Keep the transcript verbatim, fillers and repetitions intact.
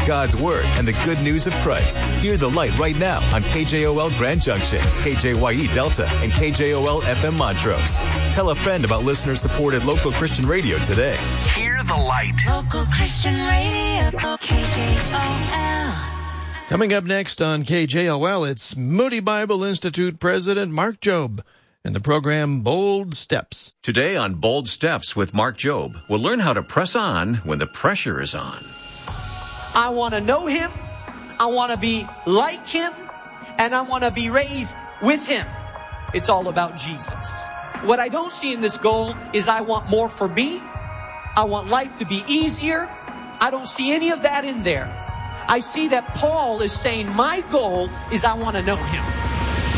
God's Word and the good news of Christ. Hear the light right now on K J O L Grand Junction, K J Y E Delta, and K J O L F M Montrose. Tell a friend about listener-supported local Christian radio today. Hear the light. Local Christian radio, K J O L. Coming up next on K J O L, it's Moody Bible Institute President Mark Jobe and the program Bold Steps. Today on Bold Steps with Mark Jobe, we'll learn how to press on when the pressure is on. I want to know him, I want to be like him, and I want to be raised with him. It's all about Jesus. What I don't see in this goal is I want more for me. I want life to be easier. I don't see any of that in there. I see that Paul is saying my goal is I want to know him.